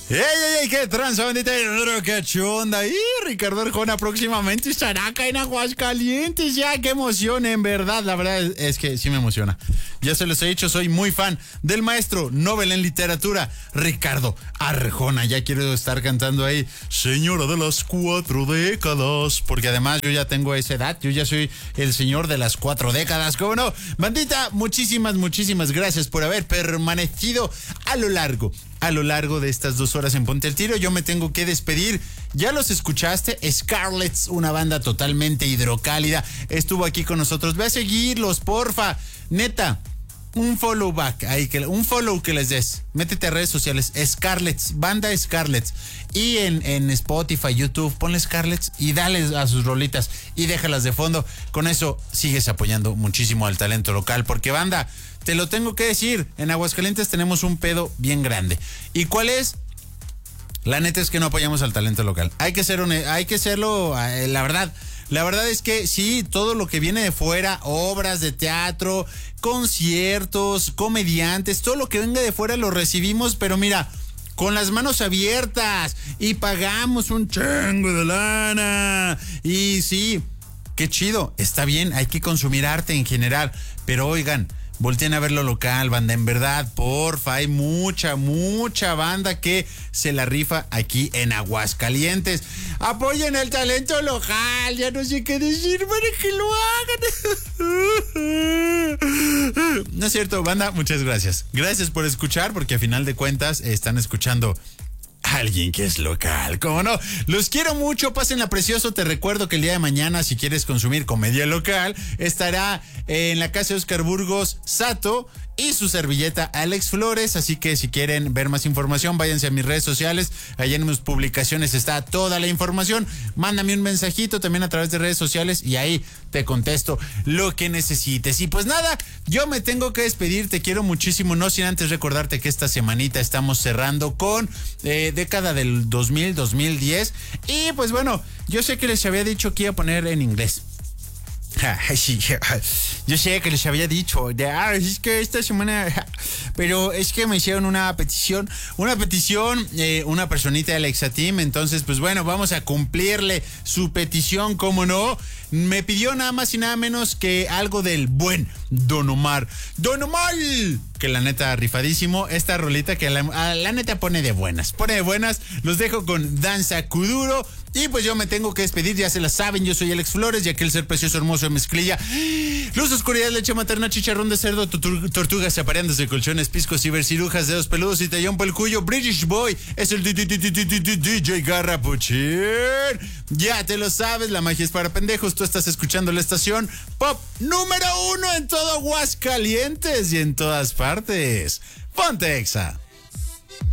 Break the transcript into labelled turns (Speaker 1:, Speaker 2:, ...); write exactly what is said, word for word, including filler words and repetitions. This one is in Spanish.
Speaker 1: ¡Ey, ey, ey! ¡Qué tranza, bandita! ¡Qué chonda! Y Ricardo Arjona próximamente estará acá en Aguascalientes. Ya, qué emoción, en verdad. La verdad es, es que sí me emociona. Ya se los he dicho, soy muy fan del maestro Nobel en literatura, Ricardo Arjona. Ya quiero estar cantando ahí, señora de las cuatro décadas. Porque además yo ya tengo esa edad. Yo ya soy el señor de las cuatro décadas. ¿Cómo no? Bandita, muchísimas, muchísimas gracias por haber permanecido a lo largo. A lo largo de estas dos horas en Ponte el Tiro. Yo me tengo que despedir. Ya los escuchaste, Scarlets, una banda totalmente hidrocálida, estuvo aquí con nosotros. Ve a seguirlos, porfa. Neta, un follow back, ahí que, un follow que les des. Métete a redes sociales, Scarlets, banda Scarlets. Y en, en Spotify, YouTube, ponle Scarlets y dale a sus rolitas y déjalas de fondo. Con eso sigues apoyando muchísimo al talento local, porque banda, te lo tengo que decir, en Aguascalientes tenemos un pedo bien grande. ¿Y cuál es? La neta es que no apoyamos al talento local. Hay que ser une- hay que serlo, eh, la verdad. La verdad es que sí, todo lo que viene de fuera, obras de teatro, conciertos, comediantes, todo lo que venga de fuera lo recibimos, pero mira, con las manos abiertas, y pagamos un chingo de lana. Y sí, qué chido, está bien, hay que consumir arte en general, pero oigan, volteen a ver lo local, banda, en verdad, porfa, hay mucha, mucha banda que se la rifa aquí en Aguascalientes. Apoyen el talento local, ya no sé qué decir para que lo hagan. No es cierto, banda, muchas gracias. Gracias por escuchar, porque a final de cuentas están escuchando alguien que es local, ¿cómo no? Los quiero mucho, pásenla precioso. Te recuerdo que el día de mañana, si quieres consumir comedia local, estará en la casa de Oscar Burgos Sato y su servilleta Alex Flores, así que si quieren ver más información, váyanse a mis redes sociales, allá en mis publicaciones está toda la información. Mándame un mensajito también a través de redes sociales y ahí te contesto lo que necesites. Y pues nada, yo me tengo que despedir, te quiero muchísimo, no sin antes recordarte que esta semanita estamos cerrando con eh, década del dos mil, dos mil diez, y pues bueno, yo sé que les había dicho que iba a poner en inglés. Sí, yo sé que les había dicho, de, ah, es que esta semana, pero es que me hicieron una petición, una petición, eh, una personita de Alexa Team, entonces pues bueno, vamos a cumplirle su petición, ¿cómo no? Me pidió nada más y nada menos que algo del buen Don Omar. ¡Don Omar! Que la neta, rifadísimo, esta rolita que la, la neta pone de buenas, pone de buenas, los dejo con Danza Kuduro. Y pues yo me tengo que despedir, ya se la saben, yo soy Alex Flores y aquel ser precioso, hermoso de mezclilla. Luz, oscuridad, leche materna, chicharrón de cerdo, tortugas apareándose de colchones, piscos, cibercirujas, dedos peludos y tallón por el cuyo. British Boy es el D J Garrapuchín. Ya te lo sabes, la magia es para pendejos. Tú estás escuchando la estación pop número uno en todo Aguascalientes y en todas partes. Ponte Exa.